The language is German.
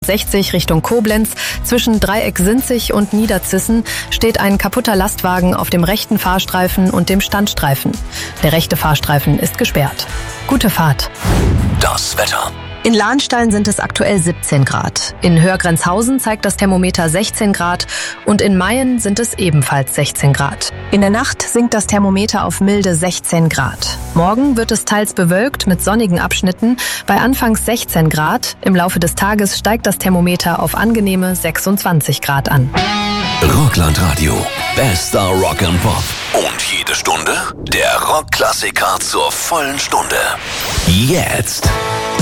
60 Richtung Koblenz. Zwischen Dreieck-Sinzig und Niederzissen steht ein kaputter Lastwagen auf dem rechten Fahrstreifen und dem Standstreifen. Der rechte Fahrstreifen ist gesperrt. Gute Fahrt. Das Wetter. In Lahnstein sind es aktuell 17 Grad. In Hörgrenzhausen zeigt das Thermometer 16 Grad und in Mayen sind es ebenfalls 16 Grad. In der Nacht sinkt das Thermometer auf milde 16 Grad. Morgen wird es teils bewölkt mit sonnigen Abschnitten bei anfangs 16 Grad. Im Laufe des Tages steigt das Thermometer auf angenehme 26 Grad an. Rockland-Radio. Bester Rock and Pop. Und jede Stunde der Rockklassiker zur vollen Stunde. Jetzt.